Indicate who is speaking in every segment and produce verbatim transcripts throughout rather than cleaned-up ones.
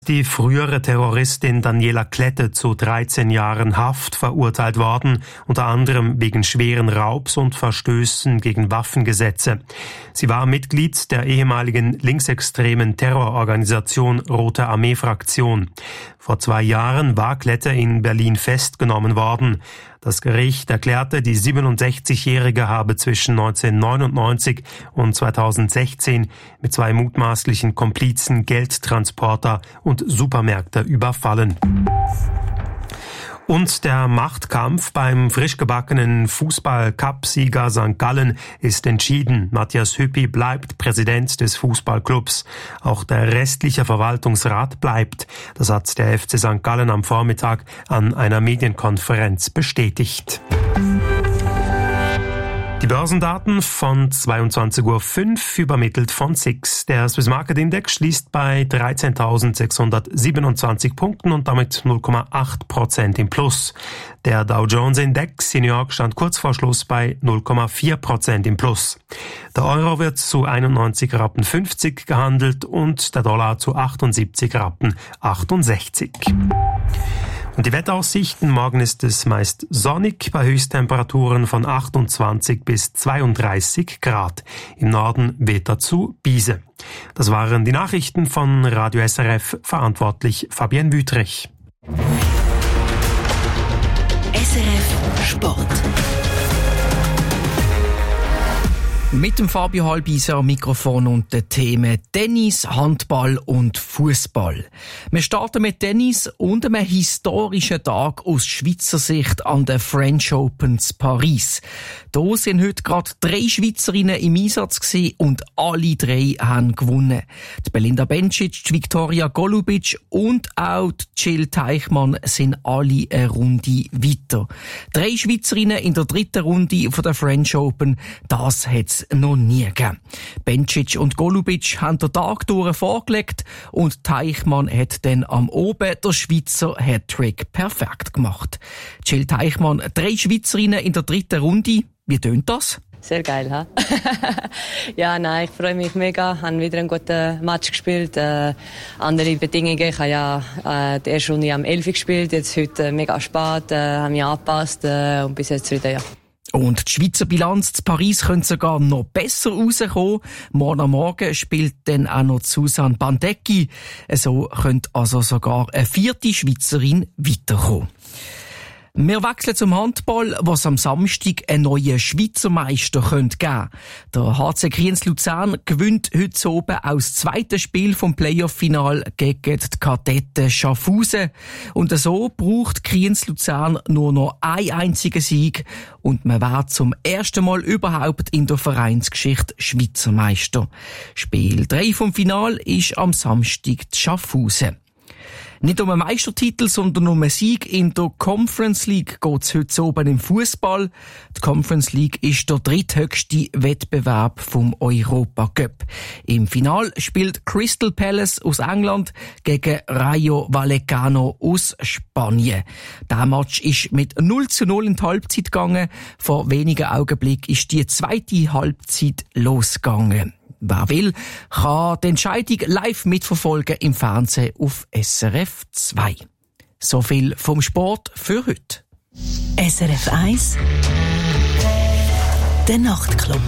Speaker 1: die frühere Terroristin Daniela Klette zu dreizehn Jahren Haft verurteilt worden, unter anderem wegen schweren Raubs und Verstößen gegen Waffengesetze. Sie war Mitglied der ehemaligen linksextremen Terrororganisation Rote Armee-Fraktion. Vor zwei Jahren war Klette in Berlin festgenommen worden. Das Gericht erklärte, die siebenundsechzigjährige habe zwischen neunzehnhundertneunundneunzig und zweitausendsechzehn mit zwei mutmaßlichen Komplizen Geldtransporter und Supermärkte überfallen. Und der Machtkampf beim frisch gebackenen Fußball-Cup-Sieger Sankt Gallen ist entschieden. Matthias Hüppi bleibt Präsident des Fußballclubs. Auch der restliche Verwaltungsrat bleibt. Das hat der F C Sankt Gallen am Vormittag an einer Medienkonferenz bestätigt. Die Börsendaten von zweiundzwanzig Uhr fünf übermittelt von S I X. Der Swiss Market Index schließt bei dreizehntausendsechshundertsiebenundzwanzig Punkten und damit null Komma acht Prozent im Plus. Der Dow Jones Index in New York stand kurz vor Schluss bei null Komma vier Prozent im Plus. Der Euro wird zu einundneunzig Rappen fünfzig gehandelt und der Dollar zu achtundsiebzig Rappen achtundsechzig. Und die Wetteraussichten: Morgen ist es meist sonnig bei Höchsttemperaturen von achtundzwanzig bis zweiunddreißig Grad. Im Norden weht dazu Biese. Das waren die Nachrichten von Radio S R F, verantwortlich Fabienne Wüthrich.
Speaker 2: S R F Sport.
Speaker 3: Mit dem Fabio Halbeiser am Mikrofon und den Themen Tennis, Handball und Fußball. Wir starten mit Tennis und einem historischen Tag aus Schweizer Sicht an der French Open in Paris. Da sind heute gerade drei Schweizerinnen im Einsatz gewesen und alle drei haben gewonnen. Die Belinda Bencic, die Viktoria Golubic und auch die Jill Teichmann sind alle eine Runde weiter. Drei Schweizerinnen in der dritten Runde von der French Open, das hat's noch nie gegeben. Bencic und Golubic haben den Tag durch vorgelegt und Teichmann hat dann am Oben der Schweizer Hattrick perfekt gemacht. Jill Teichmann, drei Schweizerinnen in der dritten Runde. Wie tönt das?
Speaker 4: Sehr geil, ha? Ja, nein, ich freue mich mega. Ich habe wieder einen guten Match gespielt. Äh, andere Bedingungen. Ich habe ja äh, die erste Runde am elf gespielt, jetzt heute äh, mega spät, äh, habe mich angepasst äh, und bis jetzt wieder, ja.
Speaker 3: Und die Schweizer Bilanz zu Paris könnte sogar noch besser rauskommen. Morgen am Morgen spielt dann auch noch Susanne Bandecki. So könnte also sogar eine vierte Schweizerin weiterkommen. Wir wechseln zum Handball, was am Samstag einen neuen Schweizer Meister geben könnte. Der H C Kriens Luzern gewinnt heute oben auch das zweite Spiel vom Playoff-Final gegen die Kadetten Schaffhausen. Und so braucht Kriens Luzern nur noch einen einzigen Sieg und man wird zum ersten Mal überhaupt in der Vereinsgeschichte Schweizer Meister. Spiel drei vom Final ist am Samstag die Schaffhausen. Nicht um einen Meistertitel, sondern um einen Sieg in der Conference League geht's heute oben im Fußball. Die Conference League ist der dritthöchste Wettbewerb vom Europa Cup. Im Final spielt Crystal Palace aus England gegen Rayo Vallecano aus Spanien. Der Match ist mit null zu null in die Halbzeit gegangen. Vor wenigen Augenblicken ist die zweite Halbzeit losgegangen. Wer will, kann die Entscheidung live mitverfolgen im Fernsehen auf S R F zwei. So viel vom Sport für heute.
Speaker 2: S R F eins Der Nachtclub.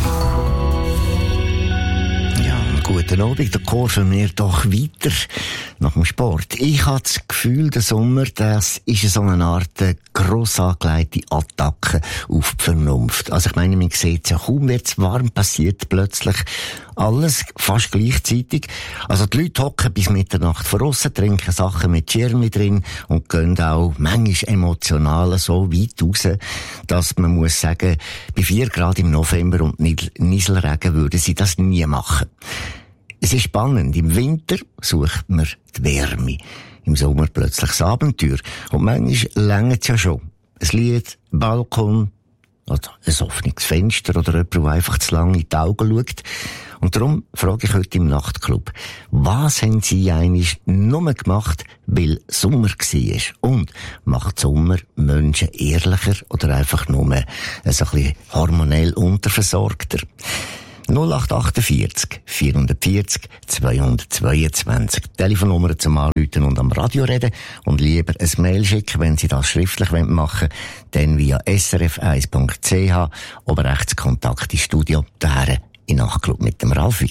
Speaker 5: Guten Abend, der kurven wir doch weiter nach dem Sport. Ich habe das Gefühl, der Sommer, das ist so eine Art gross angelegte Attacke auf die Vernunft. Also ich meine, man sieht es ja kaum, wird's warm, passiert plötzlich alles fast gleichzeitig. Also die Leute hocken bis Mitternacht draussen, trinken Sachen mit Schirmi drin und gehen auch manchmal emotional so weit raus, dass man muss sagen, bei vier Grad im November und Nieselregen würden sie das nie machen. Es ist spannend. Im Winter sucht man die Wärme. Im Sommer plötzlich das Abenteuer. Und manchmal reicht es ja schon. Ein Lied, ein Balkon, oder ein offenes Fenster oder jemand, der einfach zu lange in die Augen schaut. Und darum frage ich heute im Nachtclub, was haben Sie eigentlich nur gemacht, weil Sommer war? Und macht Sommer Menschen ehrlicher oder einfach nur ein bisschen hormonell unterversorgter? null acht vierundachtzig, vierhundertvierzig, zweihundertzweiundzwanzig. Telefonnummer zum Anrufen und am Radio reden und lieber ein Mail schicken, wenn Sie das schriftlich machen wollen, dann via s r f eins punkt c h oder rechts Kontakt ins Studio, daher in Nachklub mit dem Ralfi.